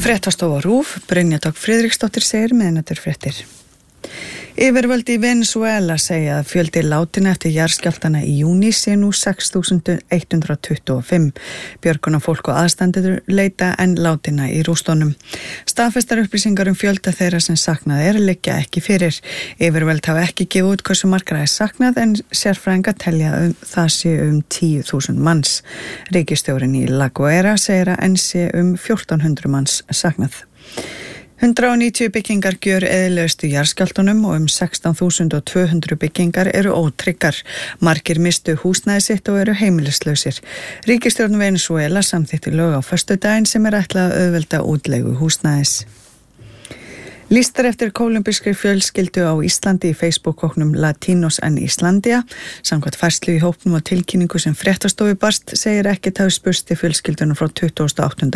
Fréttastofa RÚV, Brynja Dögg Friðriksdóttir segir miðnæturfréttir. Yfirvöld í Venezuela segja að fjöldi látinna eftir jarðskjálftana í júní sé nú 6.125. Björgunarfólk og aðstandendur leita enn látinna í rústunum. Staðfestar upplýsingar fjölda þeirra sem saknað liggja ekki fyrir. Yfirvöld hafa ekki gefið út hversu margra saknað en sérfræðingar telja það sé 10.000 manns. Ríkisstjórinn í La Guaira segir að enn sé 1.400 manns saknað. 190 byggingar gjör eyðilögðust í jarðskjálftunum og 16.200 byggingar eru ótryggar. Margir mistu húsnæði sitt og eru heimilislausir. Ríkisstjórn Venezuela samþykkti lög á föstudaginn sem ætlað að auðvelda útleigu húsnæðis. Lýstar eftir kólumbískri fjölskyldu á Íslandi í Facebook-hóknum Latinos en Íslandia. Samkvæmt færslu í hópnum og tilkynningu sem fréttastofu barst segir ekkert hafi spurst til fjölskyldunum frá 28.